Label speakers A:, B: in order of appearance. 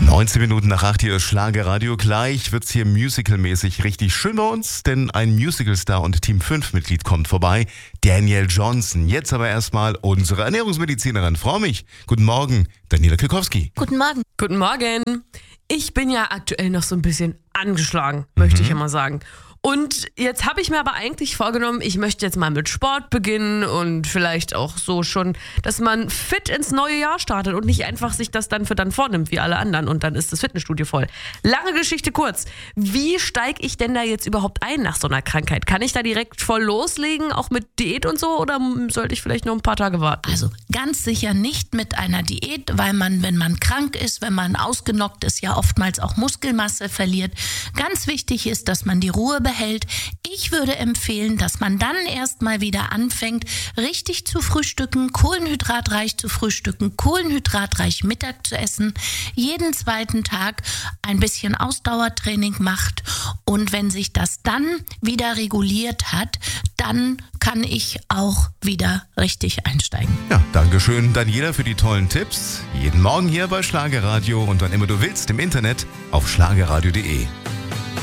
A: 19 Minuten nach 8 hier ist Schlagerradio. Gleich wird's hier musicalmäßig richtig schön bei uns, denn ein Musicalstar und Team 5-Mitglied kommt vorbei, Danielle Johnson. Jetzt aber erstmal unsere Ernährungsmedizinerin. Frau mich. Guten Morgen, Daniela Kilkowski.
B: Guten Morgen.
C: Guten Morgen. Ich bin ja aktuell noch so ein bisschen angeschlagen, möchte ich ja mal sagen. Und jetzt habe ich mir aber eigentlich vorgenommen, ich möchte jetzt mal mit Sport beginnen und vielleicht auch so schon, dass man fit ins neue Jahr startet und nicht einfach sich das dann für dann vornimmt wie alle anderen und dann ist das Fitnessstudio voll. Lange Geschichte kurz. Wie steige ich denn da jetzt überhaupt ein nach so einer Krankheit? Kann ich da direkt voll loslegen, auch mit Diät und so, oder sollte ich vielleicht noch ein paar Tage warten?
B: Also ganz sicher nicht mit einer Diät, weil man, wenn man krank ist, wenn man ausgenockt ist, ja oftmals auch Muskelmasse verliert. Ganz wichtig ist, dass man die Ruhe behält. Ich würde empfehlen, dass man dann erstmal wieder anfängt, richtig zu frühstücken, kohlenhydratreich zu frühstücken, kohlenhydratreich Mittag zu essen, jeden zweiten Tag ein bisschen Ausdauertraining macht und wenn sich das dann wieder reguliert hat, dann kann ich auch wieder richtig einsteigen.
A: Ja, Dankeschön, Daniela, für die tollen Tipps. Jeden Morgen hier bei Schlagerradio und wann immer du willst im Internet auf schlagerradio.de.